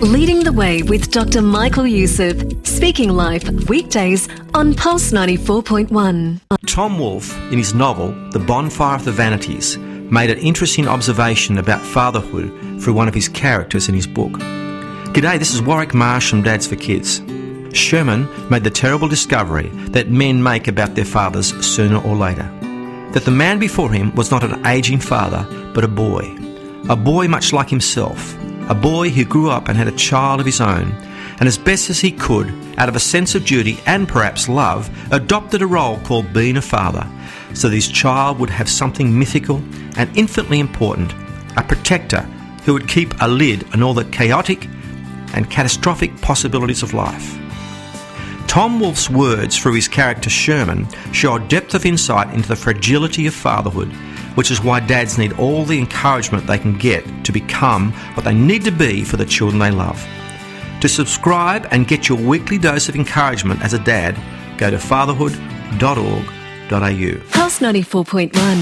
Leading the Way with Dr. Michael Youssef. Speaking Life, weekdays on Pulse 94.1. Tom Wolfe, in his novel The Bonfire of the Vanities, made an interesting observation about fatherhood through one of his characters in his book. G'day, this is Warwick Marsh from Dads for Kids. Sherman made the terrible discovery that men make about their fathers sooner or later. That the man before him was not an ageing father, but a boy much like himself. A boy who grew up and had a child of his own, and as best as he could, out of a sense of duty and perhaps love, adopted a role called being a father, so that his child would have something mythical and infinitely important, a protector who would keep a lid on all the chaotic and catastrophic possibilities of life. Tom Wolfe's words through his character Sherman show a depth of insight into the fragility of fatherhood, which is why dads need all the encouragement they can get to become what they need to be for the children they love. To subscribe and get your weekly dose of encouragement as a dad, go to fatherhood.org.au. Pulse 94.1.